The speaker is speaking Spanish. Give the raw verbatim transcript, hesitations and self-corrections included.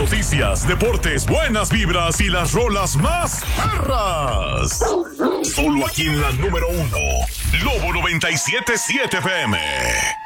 Noticias, deportes, buenas vibras y las rolas más perras. Solo aquí en la número uno, Lobo noventa y siete punto siete F M.